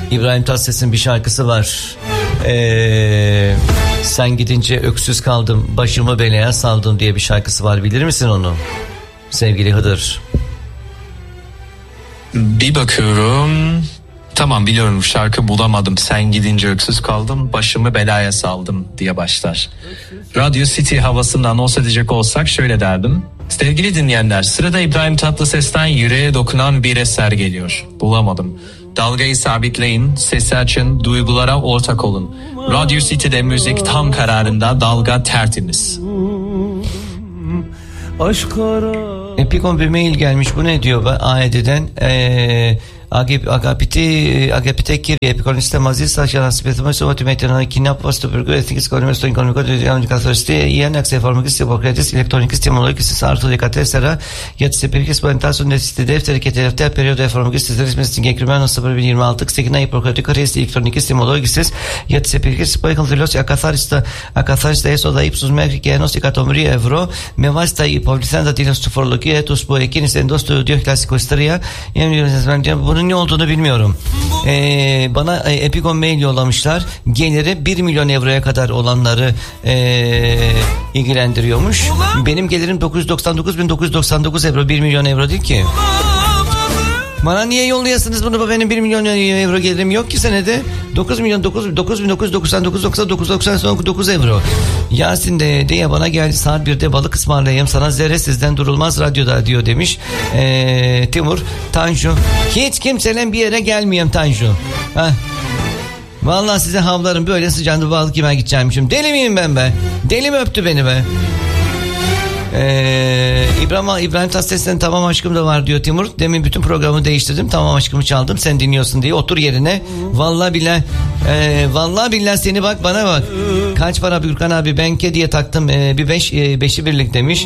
İbrahim Tatlıses'in bir şarkısı var. Sen gidince öksüz kaldım, başımı belaya saldım diye bir şarkısı var. Bilir misin onu? Sevgili Hıdır. Bir bakıyorum. Tamam, biliyorum, şarkı bulamadım. Sen gidince öksüz kaldım, başımı belaya saldım diye başlar. Radio City havasından anons edecek olsak şöyle derdim. Sevgili dinleyenler, sırada İbrahim Tatlıses'ten yüreğe dokunan bir eser geliyor. Bulamadım. Dalgayı sabitleyin, sesi açın, duygulara ortak olun. Radio City'de müzik tam kararında, dalga tertemiz. Epikon bir mail gelmiş, bu ne diyor AED'den? Agapite Kiri Epikoniste Mazis Aşağı Spetmesi Otometrona Kinap Vastoburgu Etikis Ekonomist Ekonomiko Dünyanikasoristi Yenak Seformikis Hipokrates Elektronikis Timologis Artu Dekatesera Yatsepirkis Plantasyon Nesiste Defteri Ketelefter Periodo Eformikis Sizlerismesin Gekrümen 026 Sekina Hipokratikis Elektronikis Timologis Yatsepirkis Poikontilos Akatharista Esoda Ipsus Mekikenos Ikatomri Evro Mevasta Ipovlisenda Dinos Tuforlogi Etus Boekinis Endos Diyor Klasikosteria Bunun ne olduğunu bilmiyorum. Bana Epikon mail yollamışlar. Geliri 1 milyon euroya kadar olanları ilgilendiriyormuş. Benim gelirim 999.999 euro. 1 milyon euro değil ki. Bana niye yollayasınız bunu? Benim 1 milyon euro gelirim yok ki senede. 9.999.999 euro. Yasin de diye bana geldi, saat 1'de balık ısmarlayayım sana, zerre sizden durulmaz radyoda diyor demiş. Timur, Tanju. Hiç kimseyle bir yere gelmeyeyim Tanju. Vallahi size havlarım, böyle sıcağında balık yemeye gideceğimmişim. Deli miyim ben be? Deli mi öptü beni be? İbrahim Tatlıses'ten Tamam Aşkım da var diyor Timur. Demin bütün programı değiştirdim, Tamam Aşkım'ı çaldım, sen dinliyorsun diye. Otur yerine. Vallahi billahi seni, bak bana bak. Kaç para Gürkan abi, ben kediye taktım bir 5'i birlik demiş.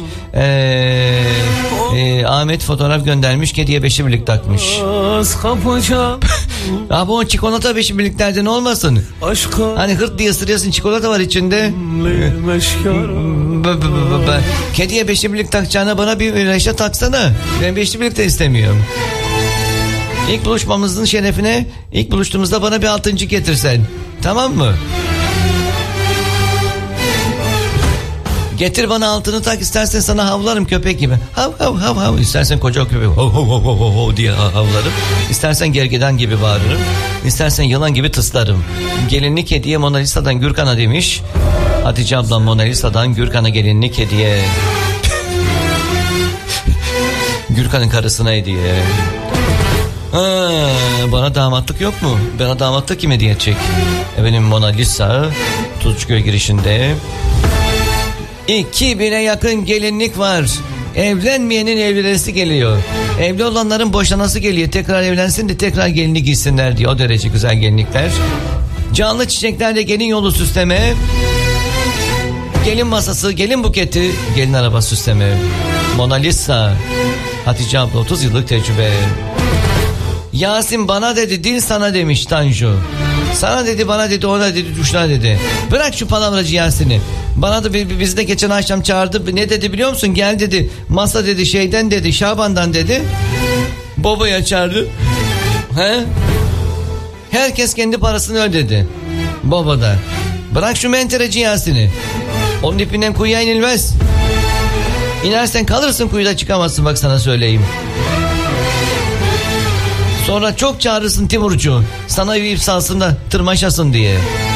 Ahmet fotoğraf göndermiş, kediye 5'i birlik takmış. Abi o çikolata 5'i birliklerde ne olmasın? Hani hırt diye ısırıyorsun, çikolata var içinde. Kediye 5'i birlik takacağına bana bir reşat taksana. Ben 5'i birlik de istemiyorum. İlk buluşmamızın şerefine, ilk buluştuğumuzda bana bir 6. getirsen. Tamam mı? Getir bana altını tak, istersen sana havlarım köpek gibi. Hav hav hav hav. İstersen koca köpek hav hav hav hav hav diye havlarım. İstersen gergedan gibi bağırırım. İstersen yılan gibi tıslarım. Gelinlik hediye Mona Lisa'dan Gürkan'a demiş. Hatice ablam Mona Lisa'dan Gürkan'a gelinlik hediye. Gürkan'ın karısına hediye. Bana damatlık yok mu? Bana damatlık kim hediye edecek? Benim Mona Lisa Tuzcuköy girişinde 2000'e yakın gelinlik var. Evlenmeyenin evlenesi geliyor. Evli olanların boşanası geliyor. Tekrar evlensin de tekrar gelinlik giysinler diyor. O derece güzel gelinlikler. Canlı çiçeklerle gelin yolu süsleme. Gelin masası, gelin buketi, gelin araba süsleme. Mona Lisa. Hatice abla 30 yıllık tecrübe. Yasin bana dedi, dil sana demiş Tanju. Sana dedi, bana dedi, ona dedi, duşuna dedi. Bırak şu palavracı Yasin'i. Bana da bizi de geçen akşam çağırdı. Ne dedi biliyor musun? Gel dedi. Masa dedi, şeyden dedi, Şaban'dan dedi. Babaya çağırdı. Herkes kendi parasını ödedi. Babada. Bırak şu mentereci Yasin'i. Onun ipinden kuyuya inilmez. İnersen kalırsın, kuyuda çıkamazsın, bak sana söyleyeyim. Sonra çok çağırırsın Timurcu. Sana bir ip salsın da tırmaşasın diye.